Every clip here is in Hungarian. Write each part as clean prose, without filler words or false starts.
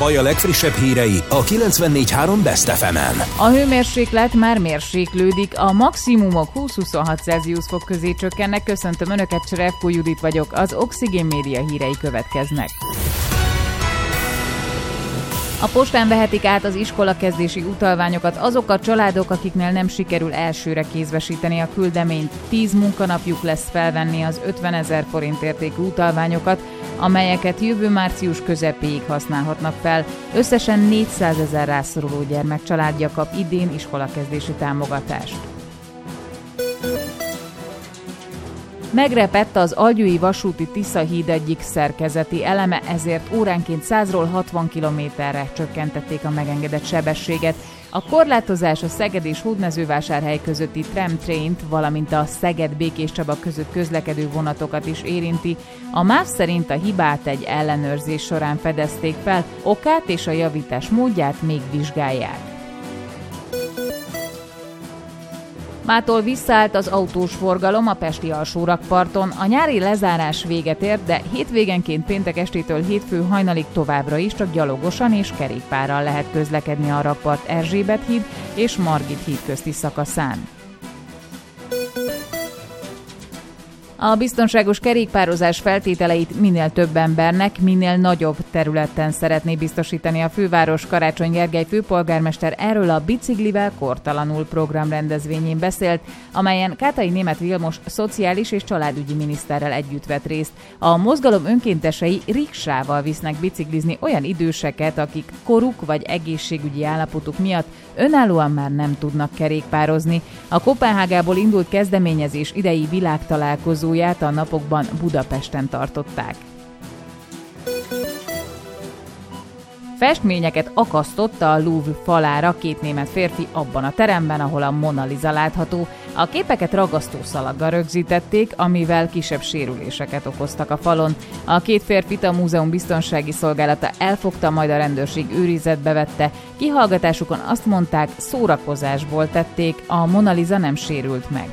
Baja legfrissebb hírei a 94.3 Best FM-en. A hőmérséklet már mérséklődik, a maximumok 20-26 Celsius fok közé csökkennek. Köszöntöm Önöket, Cserevko Judit vagyok, az Oxigén Média hírei következnek. A postán vehetik át az iskolakezdési utalványokat azok a családok, akiknél nem sikerül elsőre kézbesíteni a küldeményt. 10 munkanapjuk lesz felvenni az 50 000 forint értékű utalványokat, amelyeket jövő március közepéig használhatnak fel. Összesen 400 000 rászoruló gyermek családja kap idén iskolakezdési támogatást. Megrepett az Algyői vasúti Tisza-híd egyik szerkezeti eleme, ezért óránként 100-ról 60 km-re csökkentették a megengedett sebességet. A korlátozás a Szeged és Hódmezővásárhely közötti tramtraint, valamint a Szeged-Békéscsaba között közlekedő vonatokat is érinti. A MÁV szerint a hibát egy ellenőrzés során fedezték fel, okát és a javítás módját még vizsgálják. Mától visszaállt az autós forgalom a pesti alsórakparton. A nyári lezárás véget ért, de hétvégenként péntek estétől hétfő hajnalig továbbra is csak gyalogosan és kerékpárral lehet közlekedni a rakpart Erzsébet híd és Margit híd közti szakaszán. A biztonságos kerékpározás feltételeit minél több embernek, minél nagyobb területen szeretné biztosítani a főváros. Karácsony Gergely főpolgármester erről a Biciklivel kortalanul programrendezvényén beszélt, amelyen Kátai Németh Vilmos szociális és családügyi miniszterrel együtt vett részt. A mozgalom önkéntesei riksával visznek biciklizni olyan időseket, akik koruk vagy egészségügyi állapotuk miatt önállóan már nem tudnak kerékpározni. A Koppenhágából indult kezdeményezés idei világtalálkozóját a napokban Budapesten tartották. Festményeket akasztotta a Louvre falára 2 német férfi abban a teremben, ahol a Mona Lisa látható. A képeket ragasztószalaggal rögzítették, amivel kisebb sérüléseket okoztak a falon. A 2 férfit a múzeum biztonsági szolgálata elfogta, majd a rendőrség őrizetbe vette. Kihallgatásukon azt mondták, szórakozásból tették, a Mona Lisa nem sérült meg.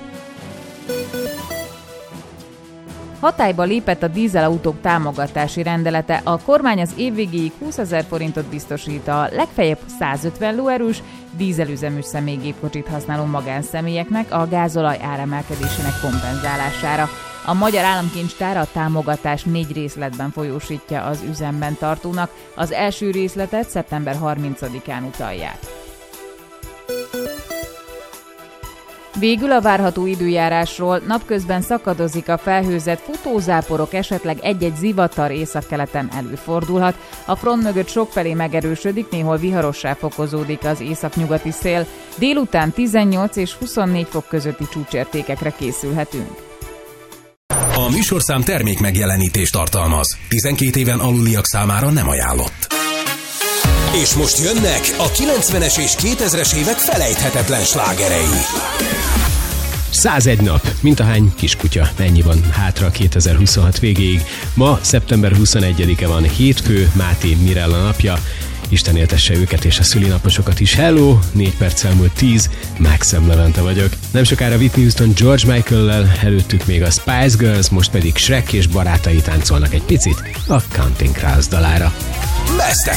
Hatályba lépett a dízelautók támogatási rendelete. A kormány az év végéig 20 000 forintot biztosít a legfeljebb 150 lóerős dízelüzemű személygépkocsit használó magánszemélyeknek a gázolaj áremelkedésének kompenzálására. A Magyar Államkincstár a támogatást 4 részletben folyósítja az üzemben tartónak. Az első részletet szeptember 30-án utalják. Végül a várható időjárásról. Napközben szakadozik a felhőzet, futózáporok, esetleg egy-egy zivatar északkeleten előfordulhat. A front mögött sokfelé megerősödik, néhol viharossá fokozódik az északnyugati szél. Délután 18 és 24 fok közötti csúcsértékekre készülhetünk. A műsorszám termék megjelenítést tartalmaz. 12 éven aluliak számára nem ajánlott. És most jönnek a 90-es és 2000-es évek felejthetetlen slágerei. 101 nap, mintahány kiskutya, ennyi van hátra 2026 végéig. Ma szeptember 21-e van, hétfő, Máté Mirella napja. Isten éltesse őket és a szülinaposokat is. Hello, 4 perc elmúlt 10, Maxem Levente vagyok. Nem sokára Whitney Houston George Michael-lel, előttük még a Spice Girls, most pedig Shrek és barátai táncolnak egy picit a Counting Crows dalára. Best